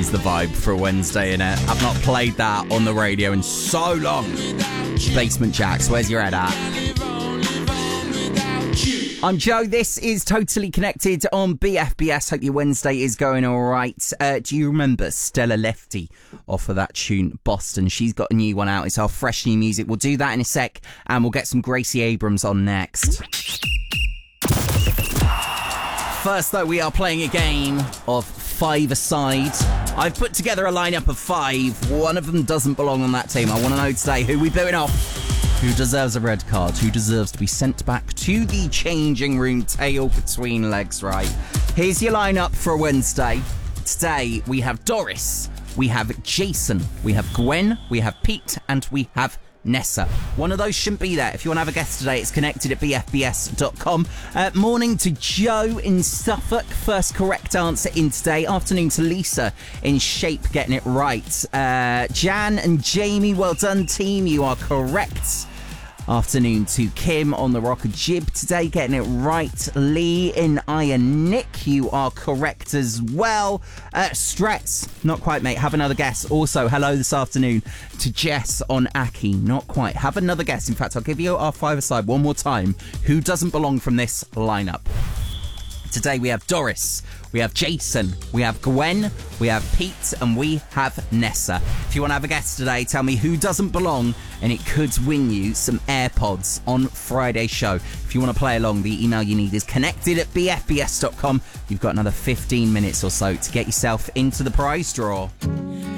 is the vibe for a Wednesday, innit? I've not played that on the radio in so long. Basement Jaxx, where's your head at? I'm Joe, this is Totally Connected on BFBS. Hope your Wednesday is going alright. Do you remember Stella Lefty off of that tune, Boston? She's got a new one out. It's our fresh new music. We'll do that in a sec, and we'll get some Gracie Abrams on next. First, though, we are playing a game of five-a-side. I've put together a lineup of 5. One of them doesn't belong on that team. I want to know today who we're booting off. Who deserves a red card? Who deserves to be sent back to the changing room, tail between legs, right? Here's your lineup for a Wednesday. Today, we have Doris, we have Jason, we have Gwen, we have Pete, and we have Nessa. One of those shouldn't be there. If you want to have a guest today, it's connected at bfbs.com. Morning to Joe in Suffolk. First correct answer in today. Afternoon to Lisa in Shape, getting it right. Jan and Jamie, well done team. You are correct. Afternoon to Kim on the Rocker Jib today, getting it right. Lee in Iron Nick, you are correct as well. Stretz, not quite, mate. Have another guess. Also, hello this afternoon to Jess on Aki, not quite. Have another guess. In fact, I'll give you our five-a-side one more time. Who doesn't belong from this lineup? Today we have Doris, we have Jason, we have Gwen, we have Pete, and we have Nessa. If you want to have a guess today, tell me who doesn't belong, and it could win you some AirPods on Friday's show. If you want to play along, the email you need is connected at bfbs.com. You've got another 15 minutes or so to get yourself into the prize draw.